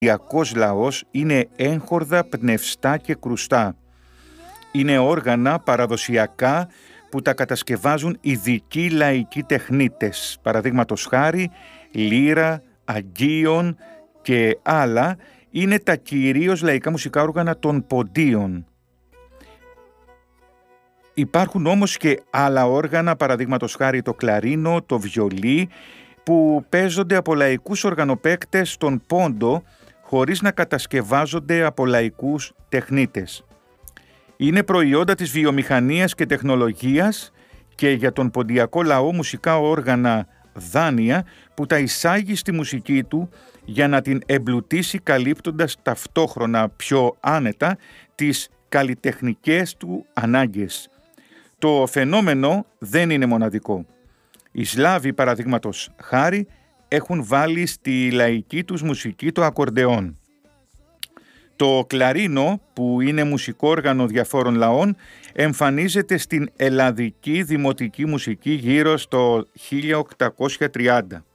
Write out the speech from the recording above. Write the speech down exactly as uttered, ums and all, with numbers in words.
ποντιακός λαός είναι έγχορδα, πνευστά και κρουστά. Είναι όργανα παραδοσιακά που τα κατασκευάζουν ειδικοί λαϊκοί τεχνίτες, παραδείγματος χάρη λύρα, αγκίων και άλλα, είναι τα κυρίως λαϊκά μουσικά όργανα των ποντίων. Υπάρχουν όμως και άλλα όργανα, παραδείγματος χάρη το κλαρίνο, το βιολί, που παίζονται από λαϊκούς οργανοπαίκτες στον Πόντο, χωρίς να κατασκευάζονται από λαϊκούς τεχνίτες. Είναι προϊόντα της βιομηχανίας και τεχνολογίας και για τον ποντιακό λαό μουσικά όργανα δάνεια που τα εισάγει στη μουσική του για να την εμπλουτίσει, καλύπτοντας ταυτόχρονα πιο άνετα τις καλλιτεχνικές του ανάγκες. Το φαινόμενο δεν είναι μοναδικό. Οι Σλάβοι, παραδείγματος χάρη, έχουν βάλει στη λαϊκή τους μουσική το ακορντεόν. Το κλαρίνο, που είναι μουσικό όργανο διαφόρων λαών, εμφανίζεται στην ελλαδική δημοτική μουσική γύρω στο χίλια οκτακόσια τριάντα.